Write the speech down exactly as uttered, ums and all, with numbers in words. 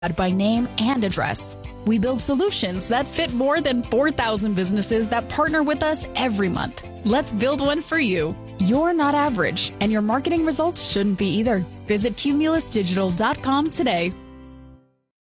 by name and address. We build solutions that fit more than four thousand businesses that partner with us every month. Let's build one for you. You're not average, and your marketing results shouldn't be either. Visit cumulus digital dot com today.